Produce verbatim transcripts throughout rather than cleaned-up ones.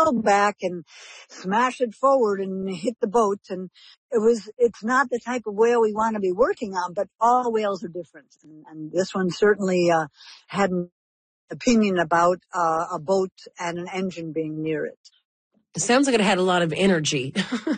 sail back and smash it forward and hit the boat. And it was, it's not the type of whale we want to be working on, but all whales are different. And, and this one certainly uh, had an opinion about uh, a boat and an engine being near it. It sounds like it had a lot of energy.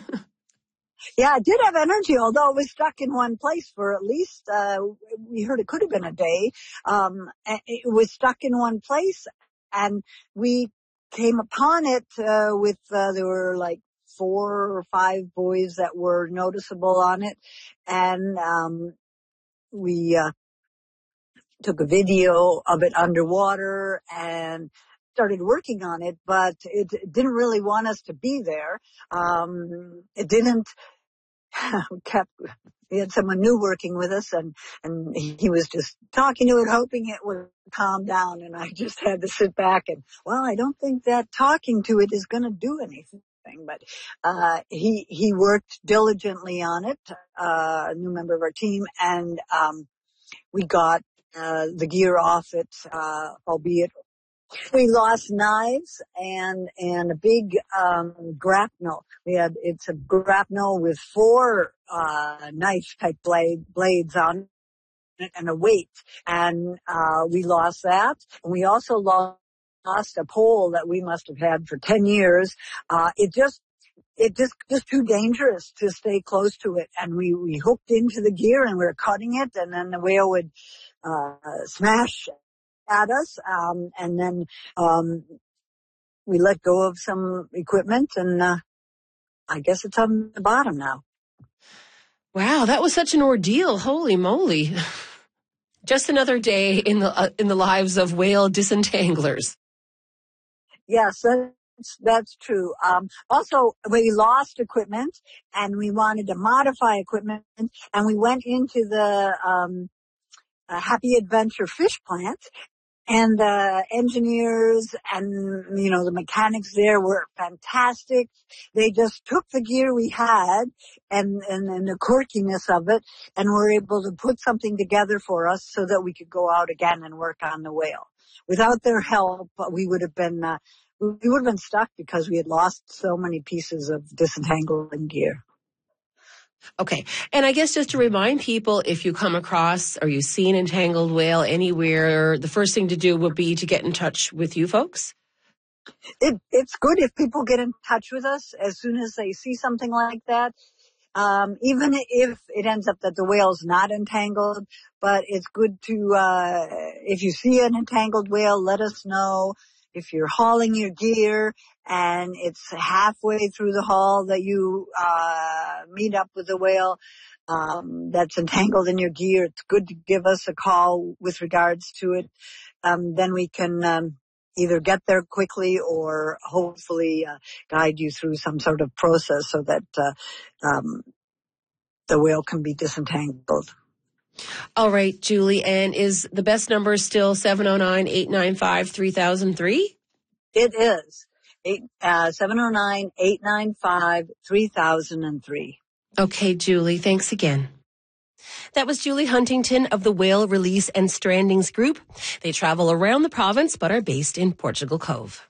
Yeah, it did have energy, although it was stuck in one place for at least, uh, we heard it could have been a day. Um, it was stuck in one place, and we came upon it uh, with, uh, there were like four or five buoys that were noticeable on it, and um, we uh, took a video of it underwater and started working on it, but it didn't really want us to be there. Um, it didn't we kept, we had someone new working with us, and, and he was just talking to it, hoping it would calm down. And I just had to sit back and, well, I don't think that talking to it is going to do anything. But, uh, he, he worked diligently on it, uh, a new member of our team, and, um, we got, uh, the gear off it, uh, albeit we lost knives and, and a big, um, grapnel. We had, it's a grapnel with four, uh, knife type blade, blades on it and a weight. And, uh, we lost that. And we also lost, lost a pole that we must have had for ten years. Uh, it just, it just, just too dangerous to stay close to it. And we, we hooked into the gear and we were cutting it, and then the whale would, uh, smash at us, um, and then um, we let go of some equipment, and uh, I guess it's on the bottom now. Wow, that was such an ordeal! Holy moly! Just another day in the uh, in the lives of whale disentanglers. Yes, that's, that's true. Um, also, we lost equipment, and we wanted to modify equipment, and we went into the um, uh, Happy Adventure fish plant. And the engineers and, you know, the mechanics there were fantastic. They just took the gear we had and, and, and the quirkiness of it, and were able to put something together for us so that we could go out again and work on the whale. Without their help, we would have been, uh, we would have been stuck because we had lost so many pieces of disentangling gear. Okay. And I guess just to remind people, if you come across or you see an entangled whale anywhere, the first thing to do would be to get in touch with you folks. It, it's good if people get in touch with us as soon as they see something like that. Um, even if it ends up that the whale's not entangled, but it's good to, uh, if you see an entangled whale, let us know. If you're hauling your gear and it's halfway through the haul that you uh meet up with the whale um that's entangled in your gear, it's good to give us a call with regards to it. Um then we can um either get there quickly or hopefully uh, guide you through some sort of process so that uh, um the whale can be disentangled. All right, Julie. And is the best number still seven oh nine, eight nine five, three thousand three? It is. Eight, uh, seven oh nine, eight nine five, three thousand three. Okay, Julie. Thanks again. That was Julie Huntington of the Whale Release and Strandings Group. They travel around the province but are based in Portugal Cove.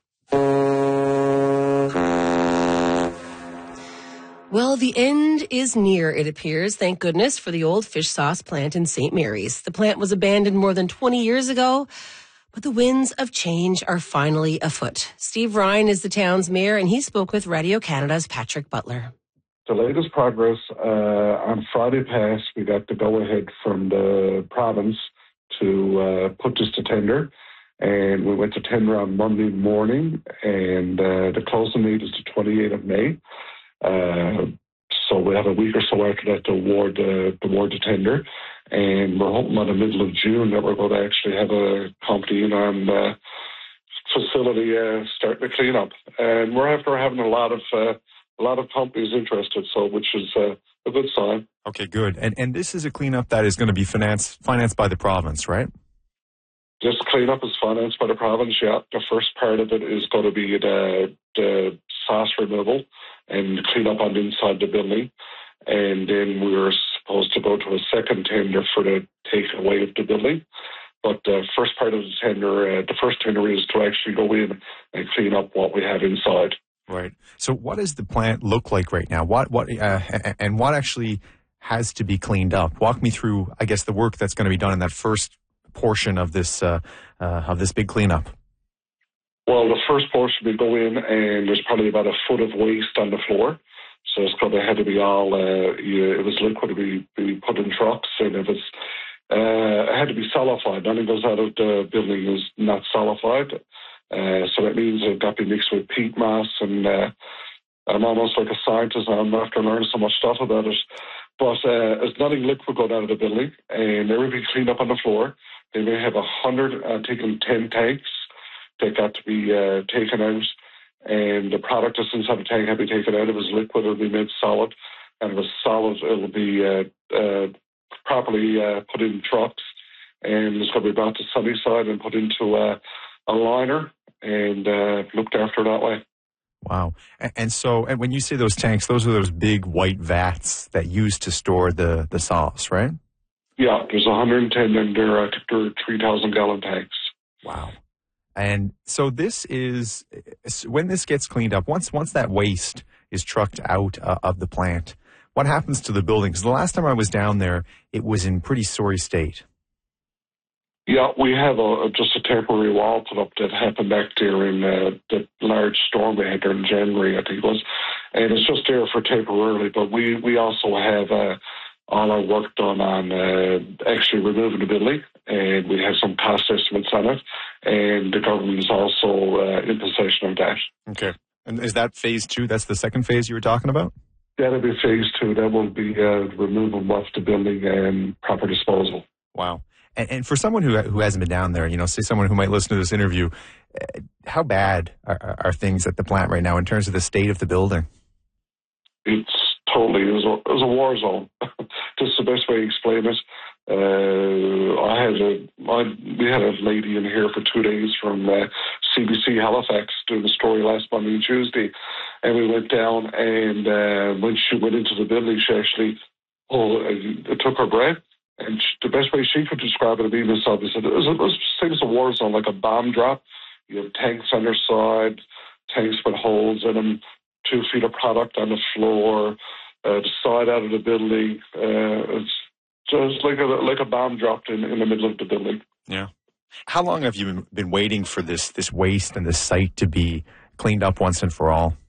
Well, the end is near, it appears, thank goodness, for the old fish sauce plant in Saint Mary's. The plant was abandoned more than twenty years ago, but the winds of change are finally afoot. Steve Ryan is the town's mayor, and he spoke with Radio Canada's Patrick Butler. The latest progress, uh, on Friday past, we got the go-ahead from the province to uh, put this to tender, and we went to tender on Monday morning, and uh, the closing date is the twenty-eighth of May. Uh, so we have a week or so after that to award uh, the award to tender, and we're hoping by the middle of June that we're going to actually have a company in on uh, facility uh, starting to clean up, and we're after having a lot of uh, a lot of companies interested, so which is uh, a good sign. Okay, good. And and this is a cleanup that is going to be financed financed by the province, right? This cleanup is financed by the province. Yeah, the first part of it is going to be the the sauce removal and clean up on the inside the building. And then we were supposed to go to a second tender for the takeaway of the building. But the first part of the tender, uh, the first tender is to actually go in and clean up what we have inside. Right. So what does the plant look like right now? What what uh, and what actually has to be cleaned up? Walk me through, I guess, the work that's going to be done in that first portion of this uh, uh, of this big cleanup. Well, the first portion we go in, and there's probably about a foot of waste on the floor. So it's going to have to be all. Uh, it was liquid to be, be put in trucks, and if it's uh, it had to be solidified. Nothing goes out of the building is not solidified. Uh, so that means it got to be mixed with peat moss, and uh, I'm almost like a scientist now. I'm after learning so much stuff about it. But uh, there's nothing liquid going out of the building, and everything cleaned up on the floor. They may have a hundred, uh, taken ten tanks that got to be uh, taken out, and the product that's inside the tank had to be taken out. If it was liquid, it'll be made solid, and if it's solid, it'll be uh, uh, properly uh, put in trucks, and it's going to be brought to Sunnyside and put into uh, a liner and uh, looked after that way. Wow. And, and so and when you say those tanks, those are those big white vats that used to store the, the sauce, right? Yeah, there's one hundred ten, and they're, uh, they're three thousand gallon tanks. Wow. And so this is, when this gets cleaned up, once once that waste is trucked out uh, of the plant, what happens to the building? Because the last time I was down there, it was in pretty sorry state. Yeah, we have a, just a temporary wall put up that happened back there in uh, the large storm we had there in January, I think it was. And it's just there for temporarily, but we, we also have uh, all our work done on uh, actually removing the building, and we have some cost estimates on it, and the government is also uh, in possession of that. Okay. And is that phase two? That's the second phase you were talking about? That'll be phase two. That will be uh, removal of the building and proper disposal. Wow. And, and for someone who who hasn't been down there, you know, say someone who might listen to this interview, uh, how bad are, are things at the plant right now in terms of the state of the building? It's totally, it was a, it was a war zone. That's the best way to explain it. Uh, I had a, I, we had a lady in here for two days from uh, C B C Halifax doing the story last Monday and Tuesday, and we went down, and uh, when she went into the building, she actually, oh, it took her breath. And the best way she could describe it to me myself is that it was, it was the same as a war zone, like a bomb drop. You have tanks on their side, tanks with holes in them, two feet of product on the floor, uh, the side out of the building. Uh, it's just like a like a bomb dropped in, in the middle of the building. Yeah. How long have you been waiting for this this waste and this site to be cleaned up once and for all?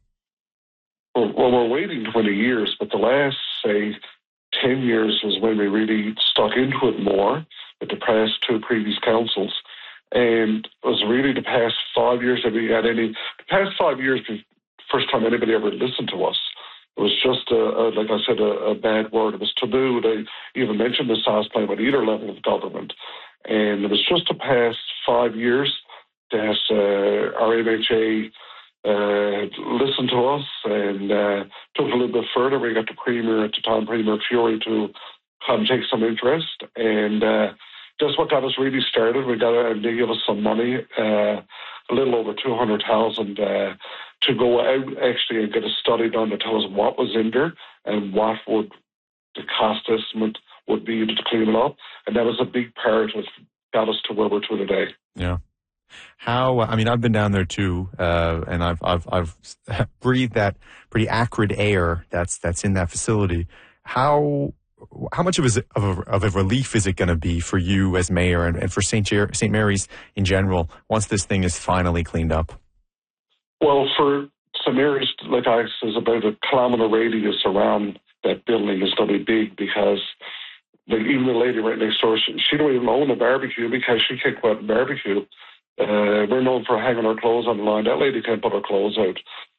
Well, well we're waiting twenty years, but the last, say, ten years was when we really stuck into it more with the past two previous councils. And it was really the past five years that we had any, the past five years, the first time anybody ever listened to us. It was just, a, a, like I said, a, a bad word. It was taboo. They even mentioned the sauce plant at either level of government. And it was just the past five years that uh, our M H A Uh, listened to us and uh, took it a little bit further. We got the Premier at the time, Premier Fury, to come take some interest, and uh, that's what got us really started. We got a, they gave us some money, uh, a little over two hundred thousand, uh, to go out actually and get a study done to tell us what was in there and what would the cost estimate would be to clean it up, and that was a big part of got us to where we're to today. Yeah. How, I mean, I've been down there too, uh, and I've, I've, I've breathed that pretty acrid air that's, that's in that facility. How, how much of a, of a, of a relief is it going to be for you as mayor and, and for Saint Saint Mary's in general once this thing is finally cleaned up? Well, for Saint Mary's, like I said, there's about a kilometer radius around that building is going to be big because like even the lady right next door, she, she don't even own a barbecue because she can't go out and barbecue. Uh, we're known for hanging our clothes on the line. That lady can't put her clothes out.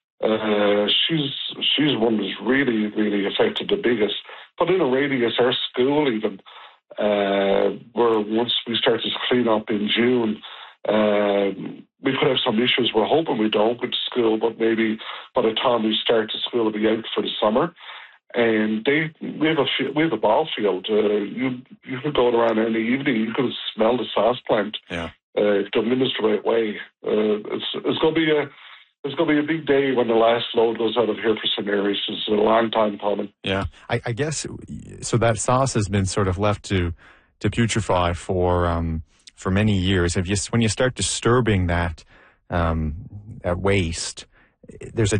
Uh, she's she's one that's really, really affected the biggest. But in a radius, our school even, uh, where once we start to clean up in June, uh, we could have some issues. We're hoping we don't with the school, but maybe by the time we start, the school will be out for the summer. And they we have a we have a ball field. Uh, you you could go around in the evening. You could smell the sauce plant. Yeah. Uh, if done in the right way, uh, it's it's going to be a it's going to be a big day when the last load goes out of here for Saint Mary's. It's a long time coming. Yeah, I, I guess so. That sauce has been sort of left to to putrefy for um, for many years. If you when you start disturbing that um, that waste, there's a